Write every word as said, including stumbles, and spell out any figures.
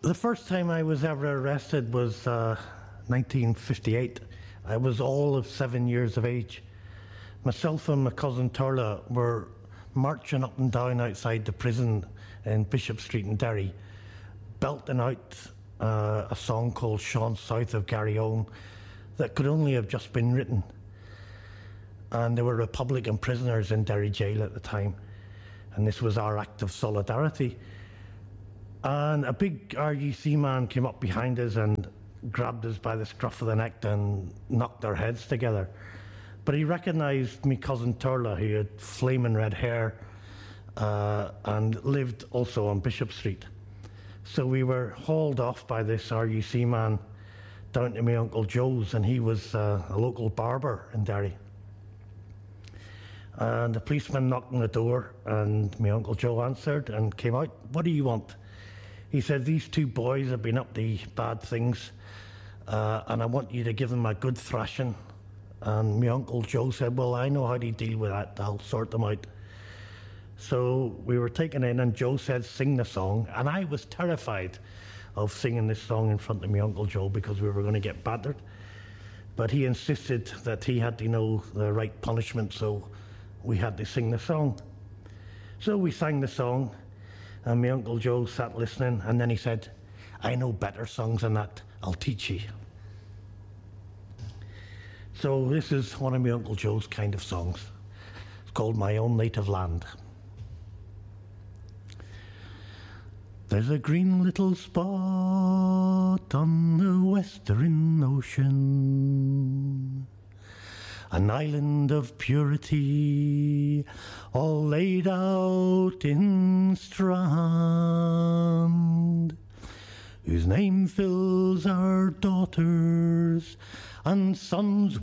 The first time I was ever arrested was uh, nineteen fifty-eight. I was all of seven years of age. Myself and my cousin Turla were marching up and down outside the prison in Bishop Street in Derry, belting out uh, a song called Sean South of Garryowen that could only have just been written. And there were Republican prisoners in Derry jail at the time, and this was our act of solidarity. And a big R U C man came up behind us and grabbed us by the scruff of the neck and knocked our heads together. But he recognised me cousin Turla, who had flaming red hair uh, and lived also on Bishop Street. So we were hauled off by this R U C man down to my Uncle Joe's, and he was uh, a local barber in Derry. And the policeman knocked on the door, and my Uncle Joe answered and came out. "What do you want?" He said, "These two boys have been up to bad things, uh, and I want you to give them a good thrashing." And my Uncle Joe said, "Well, I know how to deal with that. I'll sort them out." So we were taken in, and Joe said, "Sing the song." And I was terrified of singing this song in front of my Uncle Joe because we were going to get battered. But he insisted that he had to know the right punishment, so we had to sing the song. So we sang the song, and my Uncle Joe sat listening, and then he said, "I know better songs than that. I'll teach you." So this is one of my Uncle Joe's kind of songs. It's called My Own Native Land. There's a green little spot on the western ocean, an island of purity, all laid out in strand, whose name fills our daughters and sons